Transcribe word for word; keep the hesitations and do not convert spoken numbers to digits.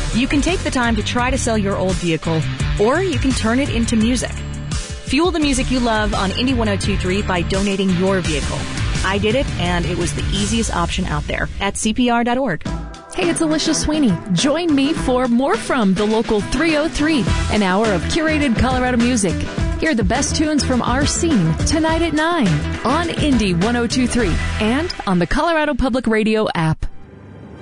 You can take the time to try to sell your old vehicle, or you can turn it into music. Fuel the music you love on Indie one oh two point three by donating your vehicle. I did it, and it was the easiest option out there at C P R dot org. Hey, it's Alicia Sweeney. Join me for More From the Local three oh three, an hour of curated Colorado music. Hear the best tunes from our scene tonight at nine on Indie one oh two point three and on the Colorado Public Radio app.